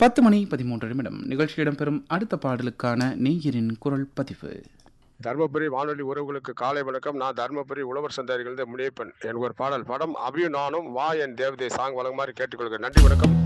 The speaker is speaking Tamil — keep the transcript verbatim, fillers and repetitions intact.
பத்து மணி பதிமூன்று நிமிடம் நிகழ்ச்சி இடம்பெறும் அடுத்த பாடலுக்கான நேயரின் குரல் பதிவு. தர்மபுரி வானொலி உறவுகளுக்கு காலை வணக்கம். நான் தர்மபுரி உழவர் சந்தையிலிருந்து முனியப்பன். எனக்கு ஒரு பாடல் படம் அபியும் நானும் வா என் தேவதை சாங் வழங்குமாறு கேட்டுக்கொள்கிறேன். நன்றி, வணக்கம்.